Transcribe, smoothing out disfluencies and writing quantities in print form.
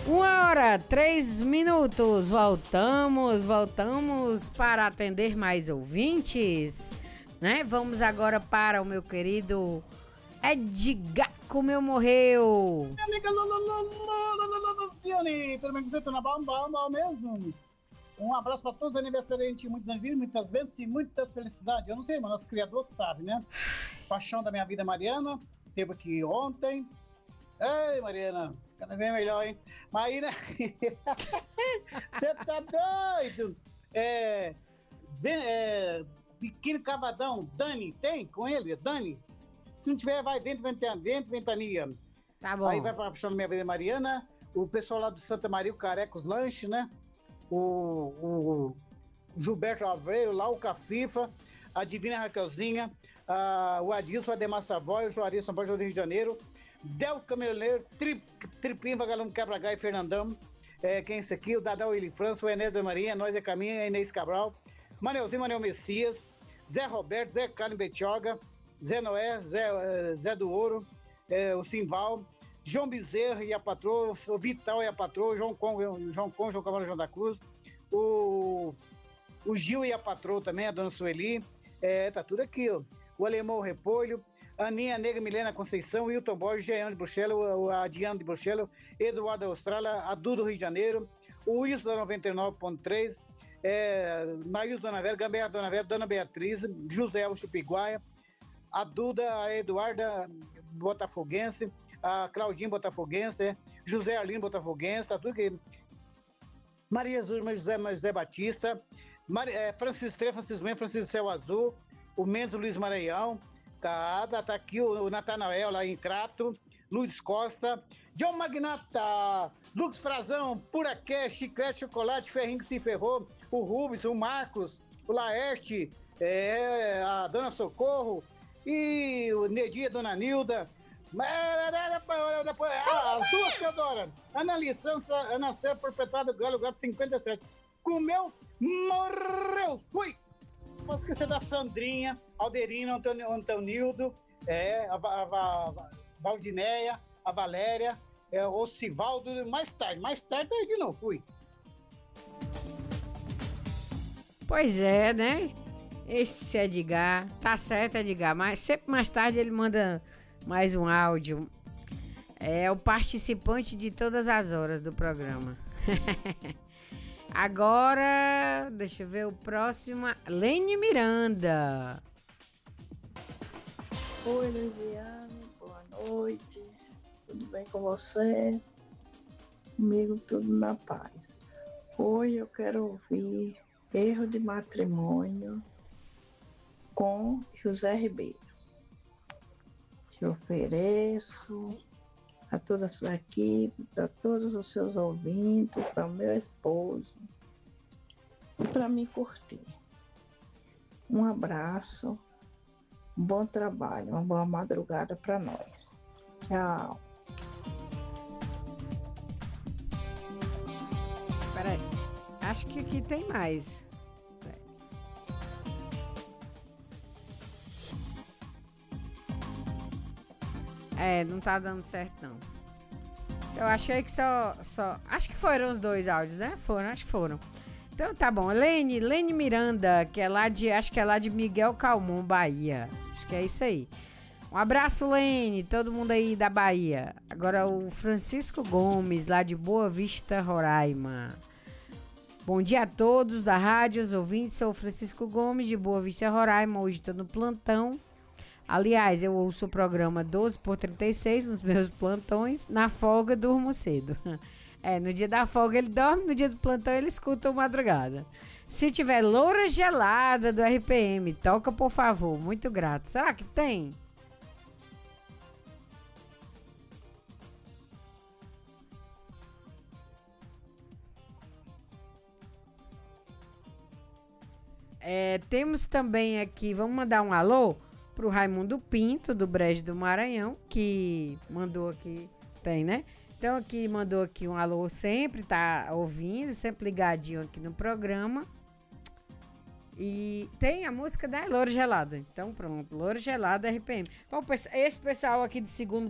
1h03. Voltamos para atender mais ouvintes, né? Vamos agora para o meu querido Edgar Comeu Morreu. Minha amiga Luciane, pelo menos você tá na bamba mesmo. Um abraço para todos os aniversariantes, muitos anos, muitas bênçãos e muitas felicidades. Eu não sei, mas nosso criador sabe, né? Paixão da minha vida, Mariana, teve aqui ontem. Ei, Mariana, cada vez melhor, hein? Maíra, você tá doido? Biquíni Cavadão, Dani, tem com ele? Dani? Se não tiver, vai vento, ventania. Tá bom. Aí vai pra Paixão da minha vida, Mariana. O pessoal lá do Santa Maria, o Careca, os lanches, né? O Gilberto Aveiro, lá o Cafifa, a Divina Raquelzinha, o Adilson Ademar Savoy, o Juarez São Paulo do Rio de Janeiro, Del Cameleiro, Tripim, Vagalume Quebra-Gai e Fernandão, quem é esse aqui? O Dadá Willi França, o Enéas da Marinha, Nós é Caminho, a Inês Cabral, Manelzinho, Manel Messias, Zé Roberto, Zé Carlos Betioga, Zé Noé, Zé do Ouro, o Simval, João Bezerra e a patroa, o Vital e a patroa, João Camargo João da Cruz, o Gil e a patroa também, a dona Sueli, tá tudo aqui, ó. O Alemão Repolho, Aninha Negra, Milena Conceição, Wilton Borges, Jean de Bruxelas, a Diana de Bruxelas, Eduardo da Austrália, a Du do Rio de Janeiro, o Wilson da 99.3, Nails Dona Vera, Gamberra Dona Vera, Dona Beatriz, José Elcio Chupiguaia, a Duda, a Eduarda Botafoguense, a Claudinha Botafoguense, José Arlindo Botafoguense, tá tudo aqui. Maria Jesus, José Batista, Francis Tre, Francis Men, Francis Céu Azul, o Mendes Luiz Maranhão, tá aqui o Natanael lá em Crato, Luiz Costa, John Magnata, Lux Frazão, Puraqué, Chiclete, Chocolate, Ferrinho que se ferrou, o Rubens, o Marcos, o Laerte, a Dona Socorro, e o Nedia, Dona Nilda, as duas Teodora, Ana Licença, Ana Sé, proprietária do Galo Gato 57. Comeu, morreu, fui! Não posso esquecer da Sandrinha, Alderino, Antonildo, a Valdinéia, a Valéria, o Sivaldo, mais tarde de novo, fui. Pois é, né? Esse Edgar, tá certo, Edgar, mas sempre mais tarde ele manda mais um áudio. É o participante de todas as horas do programa. Agora, deixa eu ver o próximo. Lene Miranda. Oi, Luiziane, boa noite. Tudo bem com você? Comigo tudo na paz. Hoje eu quero ouvir Erro de Matrimônio com José Ribeiro. Te ofereço a toda a sua equipe, para todos os seus ouvintes, para o meu esposo e para mim curtir. Um abraço, um bom trabalho, uma boa madrugada para nós. Tchau. Peraí, acho que aqui tem mais. Não tá dando certo, não. Eu achei que só... Acho que foram os dois áudios, né? Acho que foram. Então tá bom. Lene Miranda, que é lá de... Acho que é lá de Miguel Calmon, Bahia. Acho que é isso aí. Um abraço, Lene. Todo mundo aí da Bahia. Agora o Francisco Gomes, lá de Boa Vista, Roraima. Bom dia a todos da rádio, os ouvintes. Sou o Francisco Gomes, de Boa Vista, Roraima. Hoje tô no plantão. Aliás, eu ouço o programa 12x36 nos meus plantões. Na folga, durmo cedo. No dia da folga ele dorme, no dia do plantão ele escuta o madrugada. Se tiver loura gelada do RPM, toca por favor. Muito grato. Será que tem? Temos também aqui, vamos mandar um alô pro Raimundo Pinto, do Brejo do Maranhão, que mandou aqui, tem, né? Então aqui mandou aqui um alô, sempre tá ouvindo, sempre ligadinho aqui no programa. E tem a música da Loura Gelada. Então pronto, Loura Gelada RPM. Bom, esse pessoal aqui de segundo